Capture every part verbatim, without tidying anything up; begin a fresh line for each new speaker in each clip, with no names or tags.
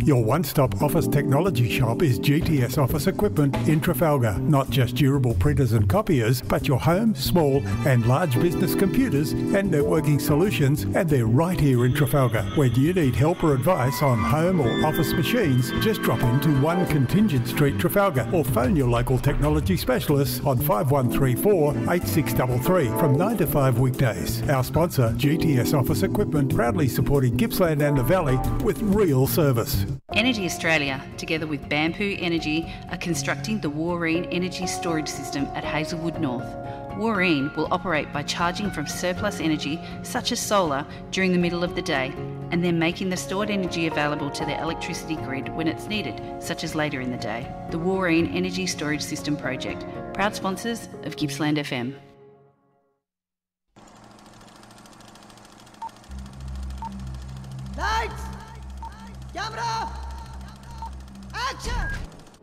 Your one-stop office technology shop is G T S Office Equipment in Trafalgar. Not just durable printers and copiers, but your home, small and large business computers and networking solutions, and they're right here in Trafalgar. When you need help or advice on home or office machines, just drop into one Contingent Street, Trafalgar, or phone your local technology specialists on five one three four, eight six three three from nine to five weekdays. Our sponsor, G T S Office Equipment, proudly supporting Gippsland and the Valley with real service.
Energy Australia, together with Bamboo Energy, are constructing the Warreen Energy Storage System at Hazelwood North. Warreen will operate by charging from surplus energy, such as solar, during the middle of the day, and then making the stored energy available to their electricity grid when it's needed, such as later in the day. The Warreen Energy Storage System Project, proud sponsors of Gippsland F M.
Lights! Camera! Action!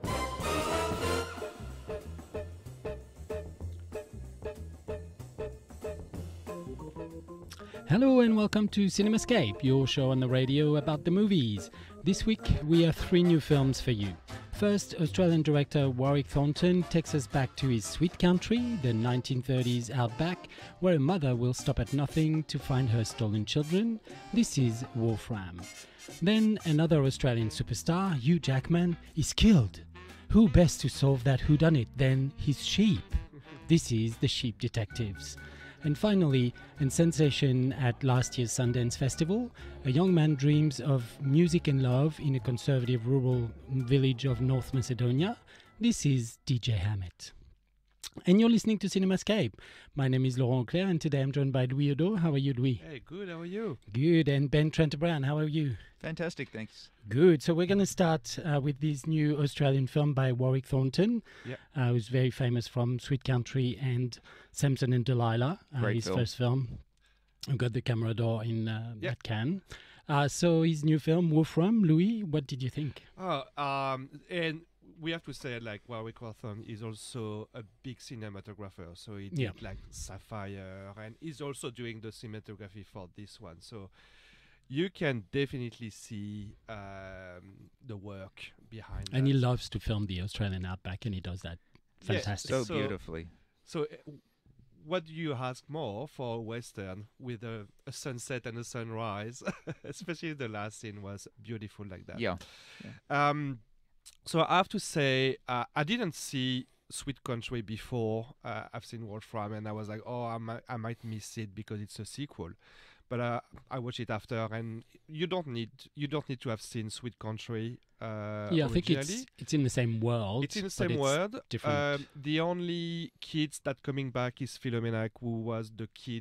Hello and welcome to CinemaScape, your show on the radio about the movies. This week we have three new films for you. First, Australian director Warwick Thornton takes us back to his sweet country, the nineteen thirties outback, where a mother will stop at nothing to find her stolen children. This is Wolfram. Then another Australian superstar, Hugh Jackman, is killed. Who best to solve that whodunit than his sheep? This is The Sheep Detectives. And finally, a sensation at last year's Sundance Festival, a young man dreams of music and love in a conservative rural village of North Macedonia. This is D J Hammett. And you're listening to CinemaScape. My name is Laurent Claire, and today I'm joined by Louis Odo. How are you, Louis?
Hey, good. How are you?
Good. And Ben Trent-Brown, how are you?
Fantastic, thanks.
Good. So we're going to start uh, with this new Australian film by Warwick Thornton,
yeah.
uh, who's very famous from Sweet Country and Samson and Delilah, uh,
Great
his
film.
first film. Who got the Camera d'Or in uh,
yeah.
at Cannes. Uh, so his new film, Wolfram, Louis, what did you think?
Oh, um, and we have to say, like, Warwick Thornton is also a big cinematographer. So he did,
Yeah.
like, Sapphire, and he's also doing the cinematography for this one. So you can definitely see um, the work behind
And
that.
he loves to film the Australian outback, and he does that
Yeah,
fantastic.
So,
So-
beautifully.
So uh, what do you ask more for a Western with a, a sunset and a sunrise? Especially the last scene was beautiful like that.
Yeah.
Um, so I have to say, uh, I didn't see Sweet Country before. Uh, I've seen Wolfram, and I was like, oh, I might, I might miss it because it's a sequel. But uh, I watched it after, and you don't need you don't need to have seen Sweet Country. Uh,
yeah, I think
originally.
it's it's in the same world.
It's in the
but
same
it's
world.
different.
Um, the only kids that coming back is Philomena, who was the kid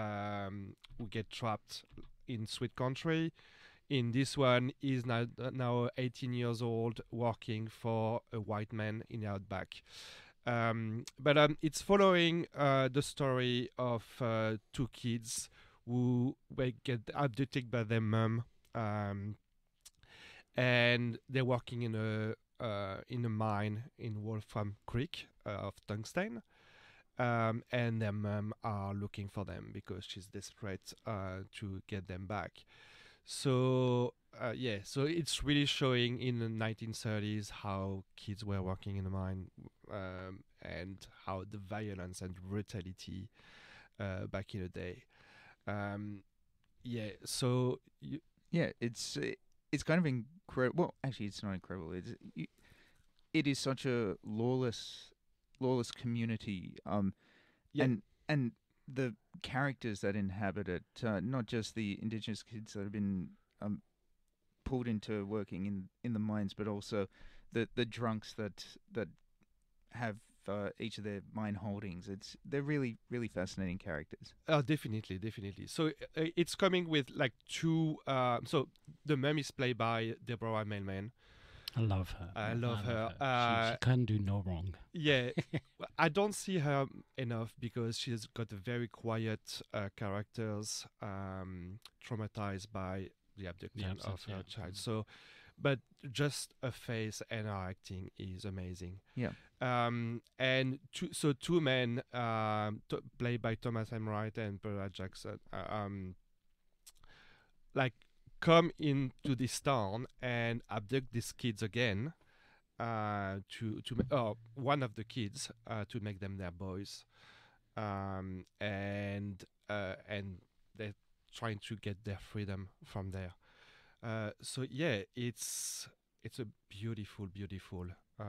um, who get trapped in Sweet Country. In this one, is now now eighteen years old, working for a white man in the outback. Um, but um, it's following uh, the story of uh, two kids who were get abducted by their mum. Um, and they're working in a uh, in a mine in Wolfram Creek uh, of tungsten, um, and their mum are looking for them because she's desperate uh, to get them back. So uh, yeah, so it's really showing in the nineteen thirties how kids were working in a mine, um, and how the violence and brutality uh, back in the day. Um, yeah, so you,
Yeah, it's uh, it's kind of incredible. Well, actually, it's not incredible. It's you, it is such a lawless, lawless community. Um,
Yeah.
and and the characters that inhabit it, uh, not just the indigenous kids that have been um pulled into working in, in the mines, but also the the drunks that that have uh, each of their mine holdings. It's they're really really fascinating characters.
Oh, definitely, definitely. So uh, it's coming with like two. Uh, so the mum is played by Deborah Mailman.
I love her.
I love her.
She,
Uh,
she can't do no wrong.
Yeah, I don't see her enough because she's got a very quiet uh, characters, um, traumatized by the abduction
absence,
of her
yeah.
child. So, but just her face and her acting is amazing.
Yeah.
Um, and two, so two men, um, t- played by Thomas Emright and Pearl Jackson, uh, um, like come into this town and abduct these kids again, uh, to to ma- oh, one of the kids uh, to make them their boys, um, and uh, and they're trying to get their freedom from there. Uh, so yeah, it's it's a beautiful, beautiful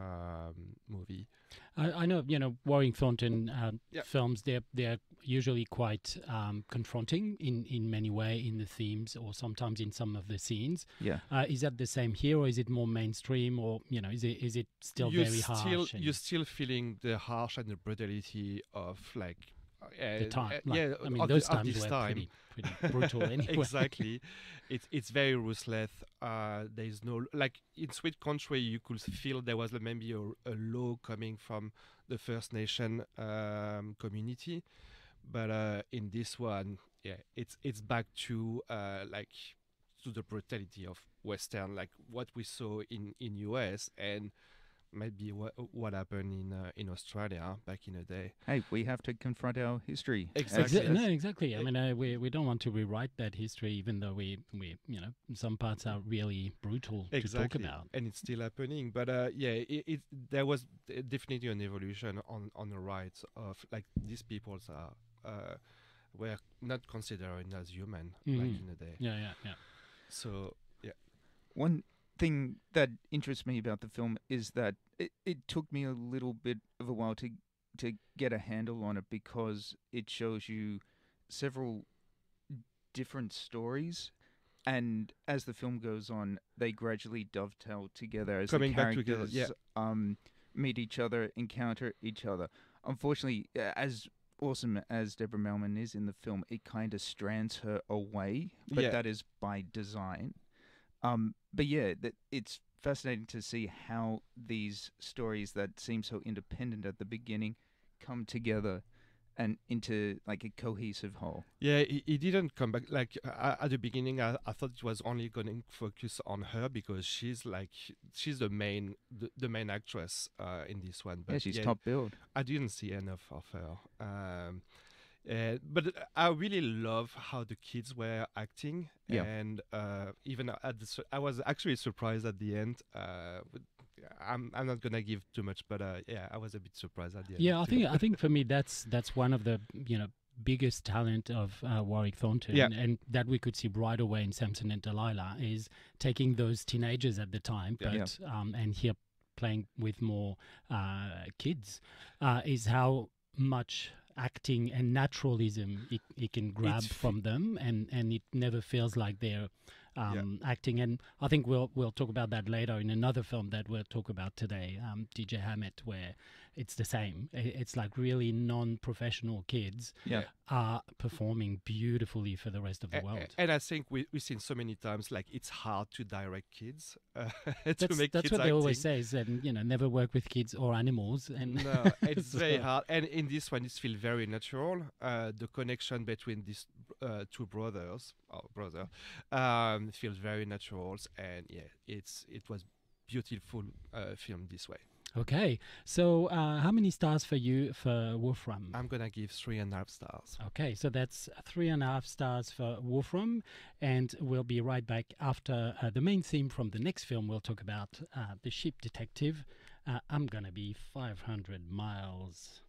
um, movie.
I, I know, you know, Warwick Thornton um,
Yeah.
films, they're, they're usually quite um, confronting in, in many ways in the themes or sometimes in some of the scenes.
Yeah.
Uh, is that the same here, or is it more mainstream, or, you know, is it is it still
you're
very
still
harsh? and
you're still feeling the harsh and the brutality of like uh,
the time,
uh,
like,
yeah,
I mean,
of,
those
the, of
times
this
were
time.
pretty, pretty brutal anyway.
Exactly. It's it's very ruthless. Uh, there is no like in Sweet Country, you could feel there was maybe a, a law coming from the First Nation um, community, but uh, in this one, yeah, it's it's back to uh, like to the brutality of Western, like what we saw in in U S and maybe what what happened in uh, in Australia back in the day.
Hey, we have to confront our history.
Exactly.
Exa- no, exactly. I mean, uh, we we don't want to rewrite that history, even though we we you know some parts are really brutal
Exactly,
to talk about.
and it's still happening. But uh, yeah, it, it there was d- definitely an evolution on on the rights of like these peoples are uh, were not considered as human back
Mhm.
in the day.
Yeah, yeah, yeah.
So yeah,
One thing that interests me about the film is that it, it took me a little bit of a while to to get a handle on it, because it shows you several different stories, and as the film goes on, they gradually dovetail together as
Coming
the
back together,
characters
yeah.
um, meet each other, encounter each other. Unfortunately, uh, as awesome as Deborah Melman is in the film, it kind of strands her away, but
Yeah.
that is by design. Um, but yeah, that it's fascinating to see how these stories that seem so independent at the beginning come together and into like a cohesive whole.
yeah, he, he didn't come back. Like uh, at the beginning, I, I thought it was only going to focus on her because she's like she's the main the, the main actress uh, in this one. But
Yeah, she's top billed.
I didn't see enough of her. Um, uh, but I really love how the kids were acting,
Yeah.
and uh, even at the, su- I was actually surprised at the end. Uh, but I'm I'm not gonna give too much, but uh, yeah, I was a bit surprised at the end.
Yeah, I
too.
think I think for me that's that's one of the you know biggest talent of uh, Warwick Thornton,
Yeah.
and that we could see right away in Samson and Delilah is taking those teenagers at the time,
Yeah.
but um, and here playing with more uh, kids, uh, is how much acting and naturalism it, it can grab
It's f-
from them, and, and it never feels like they're um, acting. And I think we'll we'll talk about that later in another film that we'll talk about today, um, D J Hammett, where it's the same. I- It's like really non-professional kids
Yeah.
are performing beautifully for the rest of the
A- a-
world.
And I think we we've seen so many times like it's hard to direct kids uh, to
That's,
make
that's
kids
what they always
acting.
say, is that, you know, never work with kids or animals. And
No, it's very
So-
hard. And in this one, it feels very natural. Uh, the connection between these uh, two brothers, or brother, um, feels very natural. And yeah, it's it was beautiful uh, film this way.
Okay, so uh, how many stars for you for Wolfram?
I'm gonna give three and a half stars.
Okay, so that's three and a half stars for Wolfram, and we'll be right back after uh, the main theme from the next film. We'll talk about uh, The Ship Detective. Uh, I'm gonna be five hundred miles.